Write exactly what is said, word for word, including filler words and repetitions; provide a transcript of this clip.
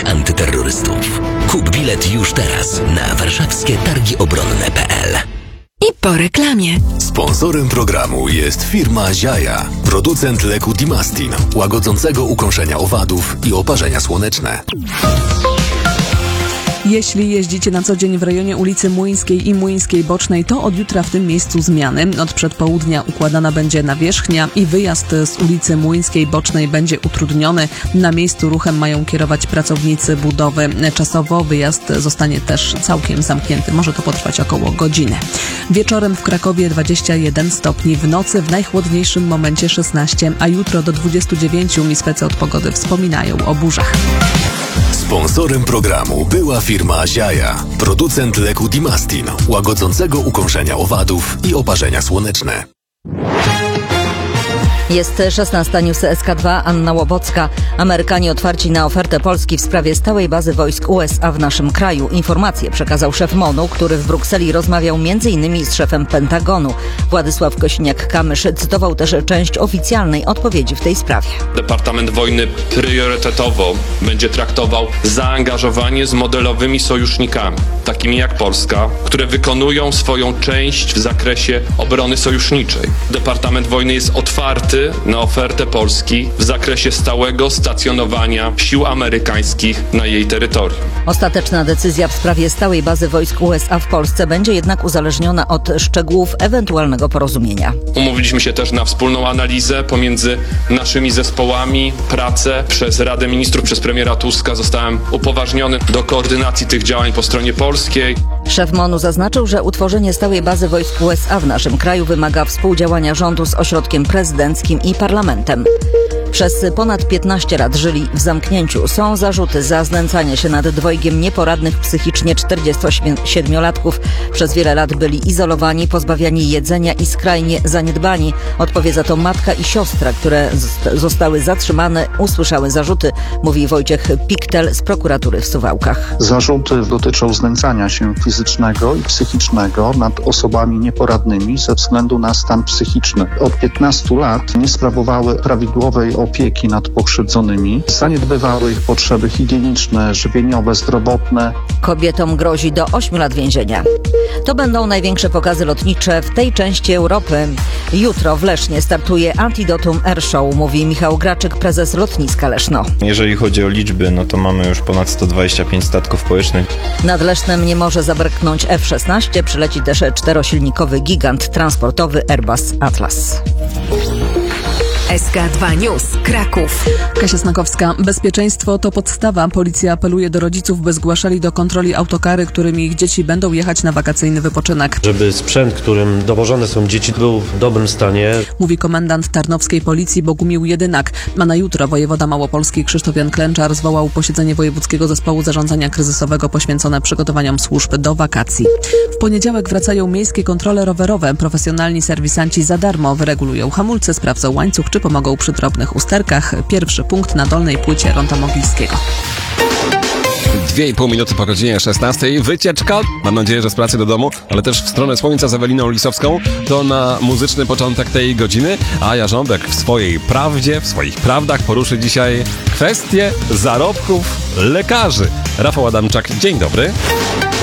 antyterrorystów. Kup bilet już teraz na warszawskie targi obronne kropka pe el. I po reklamie. Sponsorem programu jest firma Ziaja, producent leku Dimastin, łagodzącego ukąszenia owadów i oparzenia słoneczne. Jeśli jeździcie na co dzień w rejonie ulicy Młyńskiej i Młyńskiej Bocznej, to od jutra w tym miejscu zmiany. Od przedpołudnia układana będzie nawierzchnia i wyjazd z ulicy Młyńskiej Bocznej będzie utrudniony. Na miejscu ruchem mają kierować pracownicy budowy. Czasowo wyjazd zostanie też całkiem zamknięty. Może to potrwać około godziny. Wieczorem w Krakowie dwadzieścia jeden stopni, w nocy w najchłodniejszym momencie szesnaście, a jutro do dwudziestu dziewięciu. Mispecy od pogody wspominają o burzach. Sponsorem programu była firma Ziaja, producent leku Dimastin, łagodzącego ukąszenia owadów i oparzenia słoneczne. Jest szesnasta, newsy S K dwa, Anna Łobocka. Amerykanie otwarci na ofertę Polski w sprawie stałej bazy wojsk U S A w naszym kraju. Informacje przekazał szef MONU, który w Brukseli rozmawiał między innymi z szefem Pentagonu. Władysław Kosiniak-Kamysz cytował też część oficjalnej odpowiedzi w tej sprawie. Departament Wojny priorytetowo będzie traktował zaangażowanie z modelowymi sojusznikami, takimi jak Polska, które wykonują swoją część w zakresie obrony sojuszniczej. Departament Wojny jest otwarty na ofertę Polski w zakresie stałego stacjonowania sił amerykańskich na jej terytorium. Ostateczna decyzja w sprawie stałej bazy wojsk U S A w Polsce będzie jednak uzależniona od szczegółów ewentualnego porozumienia. Umówiliśmy się też na wspólną analizę pomiędzy naszymi zespołami, pracę przez Radę Ministrów, przez premiera Tuska. Zostałem upoważniony do koordynacji tych działań po stronie polskiej. Szef MONU zaznaczył, że utworzenie stałej bazy wojsk U S A w naszym kraju wymaga współdziałania rządu z ośrodkiem prezydenckim i parlamentem. Przez ponad piętnaście lat żyli w zamknięciu. Są zarzuty za znęcanie się nad dwojgiem nieporadnych psychicznie czterdziestosiedmiolatków. Przez wiele lat byli izolowani, pozbawiani jedzenia i skrajnie zaniedbani. Odpowie za to matka i siostra, które zostały zatrzymane, usłyszały zarzuty, mówi Wojciech Piktel z prokuratury w Suwałkach. Zarzuty dotyczą znęcania się fizycznego i psychicznego nad osobami nieporadnymi ze względu na stan psychiczny. Od piętnastu lat nie sprawowały prawidłowej opieki nad pokrzywdzonymi, zaniedbywały ich potrzeby higieniczne, żywieniowe, zdrowotne. Kobietom grozi do ośmiu lat więzienia. To będą największe pokazy lotnicze w tej części Europy. Jutro w Lesznie startuje Antidotum Air Show, mówi Michał Graczyk, prezes lotniska Leszno. Jeżeli chodzi o liczby, no to mamy już ponad sto dwadzieścia pięć statków powietrznych. Nad Lesznem nie może zabraknąć F szesnaście, przyleci też czterosilnikowy gigant transportowy Airbus Atlas. S K dwa News, Kraków. Kasia Snakowska. Bezpieczeństwo to podstawa. Policja apeluje do rodziców, by zgłaszali do kontroli autokary, którymi ich dzieci będą jechać na wakacyjny wypoczynek. Żeby sprzęt, którym dowożone są dzieci, był w dobrym stanie. Mówi komendant tarnowskiej policji Bogumił Jedynak. A na jutro wojewoda małopolski Krzysztof Jan Klęczar zwołał posiedzenie Wojewódzkiego Zespołu Zarządzania Kryzysowego poświęcone przygotowaniom służb do wakacji. W poniedziałek wracają miejskie kontrole rowerowe. Profesjonalni serwisanci za darmo wyregulują hamulce, sprawdzą łańcuch czy pomogą przy drobnych usterkach. Pierwszy punkt na dolnej płycie Ronta Mogilskiego. Dwie i pół minuty po godzinie szesnastej. Wycieczka, mam nadzieję, że z pracy do domu, ale też w stronę słońca z Eweliną Lisowską. To na muzyczny początek tej godziny, a Jarząbek w swojej prawdzie, w swoich prawdach poruszy dzisiaj kwestię zarobków lekarzy. Rafał Adamczak, dzień dobry.